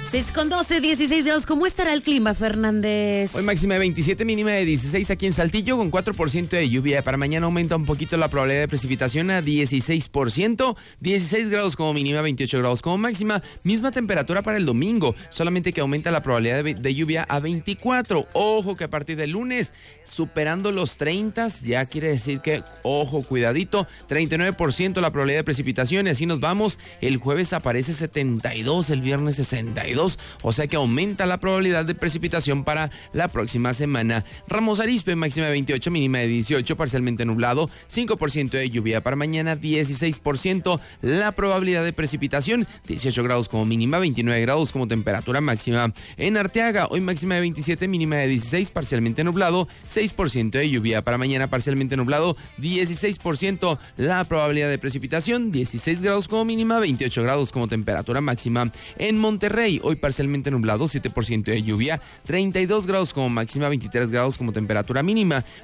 6:12, 16 grados. ¿Cómo estará el clima, Fernández? Hoy máxima de 27, mínima de 16 aquí en Saltillo, con 4% de lluvia. Para mañana aumenta un poquito la probabilidad de precipitación a 16%, 16 grados como mínima, 28 grados como máxima. Misma temperatura para el domingo, solamente que aumenta la probabilidad de lluvia a 24. Ojo que a partir del lunes, superando los 30, ya quiere decir que, ojo, cuidadito, 39% la probabilidad de precipitación y así nos vamos. El jueves aparece 72, el viernes 62. O sea que aumenta la probabilidad de precipitación para la próxima semana. Ramos Arizpe, máxima de 28, mínima de 18, parcialmente nublado, 5% de lluvia. Para mañana, 16% la probabilidad de precipitación, 18 grados como mínima, 29 grados como temperatura máxima. En Arteaga, hoy máxima de 27, mínima de 16, parcialmente nublado, 6% de lluvia. Para mañana, parcialmente nublado, 16% la probabilidad de precipitación, 16 grados como mínima, 28 grados como temperatura máxima. En Monterrey, hoy parcialmente nublado, 7% de lluvia, 32 grados como máxima, 23 grados como temperatura mínima.